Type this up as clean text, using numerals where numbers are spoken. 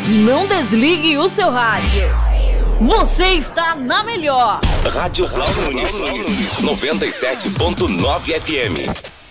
Não desligue o seu rádio. Você está na melhor. Rádio Cloud 97.9 FM.